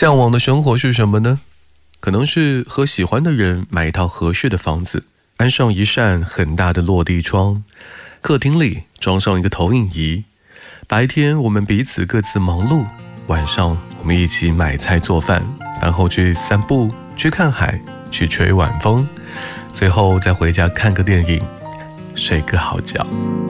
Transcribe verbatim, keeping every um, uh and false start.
向往的生活是什么呢？可能是和喜欢的人买一套合适的房子，安上一扇很大的落地窗，客厅里装上一个投影仪。白天我们彼此各自忙碌，晚上我们一起买菜做饭，饭后去散步，去看海，去吹晚风，最后再回家看个电影，睡个好觉。